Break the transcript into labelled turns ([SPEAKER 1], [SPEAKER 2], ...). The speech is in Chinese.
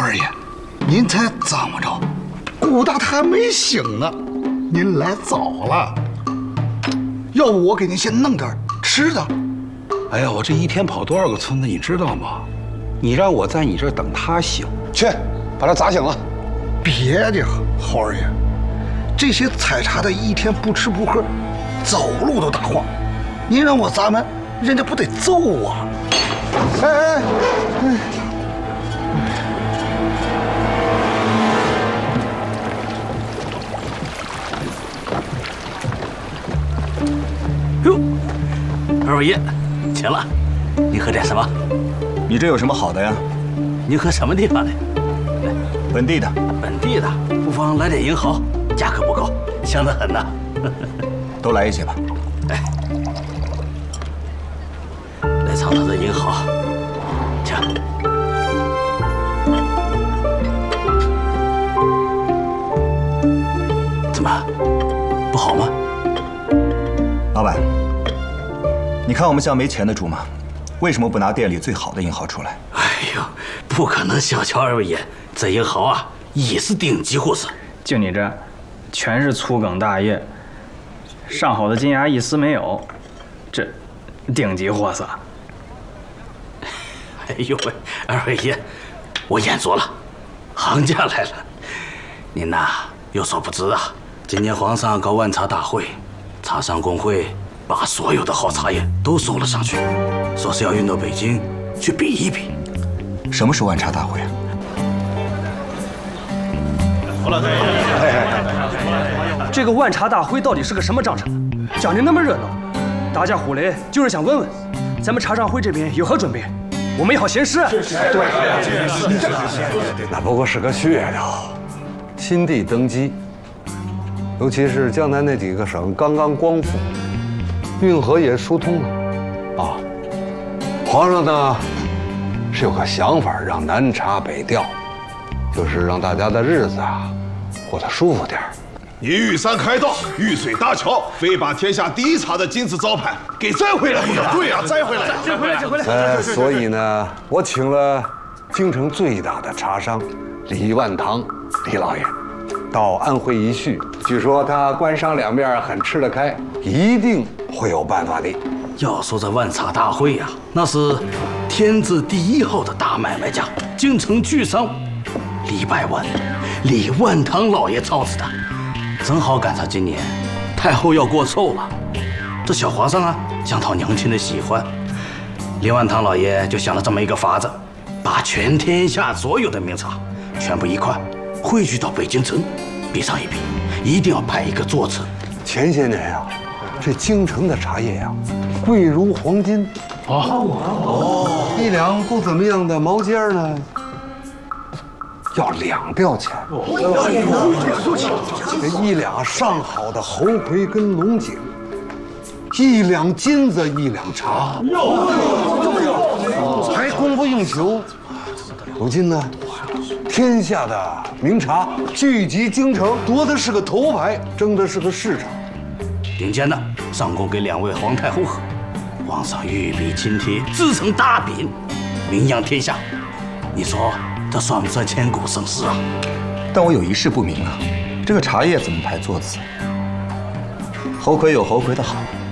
[SPEAKER 1] 二爷，您猜怎么着？顾大他还没醒呢，您来早了。要不我给您先弄点吃的。
[SPEAKER 2] 哎呀，我这一天跑多少个村子，你知道吗？你让我在你这儿等他醒，
[SPEAKER 3] 去把他砸醒了。
[SPEAKER 1] 别的，侯二爷，这些采茶的一天不吃不喝，走路都打晃。您让我砸门，人家不得揍我？哎，
[SPEAKER 4] 哟，二位爷，请了。你喝点什么？
[SPEAKER 5] 你这有什么好的呀？
[SPEAKER 4] 您喝什么地方的？
[SPEAKER 5] 本地的。
[SPEAKER 4] 本地的，不妨来点银毫，价格不高，香得很呐。
[SPEAKER 5] 都来一些吧。
[SPEAKER 4] 哎，来尝尝这银毫，请。怎么，不好吗？
[SPEAKER 5] 老板，你看我们像没钱的猪吗？为什么不拿店里最好的银毫出来？
[SPEAKER 4] 哎呦，不可能，小瞧二位爷，这银毫啊也是顶级货色。
[SPEAKER 6] 就你这，全是粗梗大叶，上好的金牙一丝没有，这顶级货色。
[SPEAKER 4] 哎呦喂，二位爷，我眼拙了，行家来了。您呐，有所不知啊，今年皇上搞万茶大会，茶商工会把所有的好茶叶都收了上去，说是要运到北京去比一比。
[SPEAKER 5] 什么是万茶大会啊？
[SPEAKER 7] 这个万茶大会到底是个什么章程？讲的那么热闹，大家伙来就是想问问，咱们茶商会这边有何准备？我们也好闲事啊。
[SPEAKER 8] 对，那不过是个噱头。新帝登基，尤其是江南那几个省刚刚光复，运河也疏通了，啊，皇上呢是有个想法，让南茶北调，就是让大家的日子啊过得舒服点儿。
[SPEAKER 9] 你玉山开道，玉水搭桥，非把天下第一茶的金字招牌给摘回来。对呀，摘回来，
[SPEAKER 7] 摘回来。
[SPEAKER 8] 所以呢，我请了京城最大的茶商李万堂李老爷到安徽一叙，据说他官商两面很吃得开，一定会有办法的。
[SPEAKER 4] 要说这万茶大会呀，那是天字第一号的大买卖家，京城巨商李百万、李万堂老爷操持的。正好赶上今年太后要过寿了，这小皇上啊想讨娘亲的喜欢，李万堂老爷就想了这么一个法子，把全天下所有的名茶全部一块汇聚到北京城，比上一比，一定要派一个座次。
[SPEAKER 8] 前些年呀，这京城的茶叶呀，贵如黄金一两不怎么样的毛尖呢，要2吊钱。这1两上好的猴魁跟龙井，1两金子1两茶，还供不应求。如今呢，天下的名茶聚集京城，夺的是个头牌，争的是个市场。
[SPEAKER 4] 顶尖的上供给2位皇太后喝，皇上御笔亲帖，制成大饼，名扬天下。你说这算不算千古盛世啊？
[SPEAKER 5] 但我有一事不明啊，这个茶叶怎么排座次？猴魁有猴魁的好，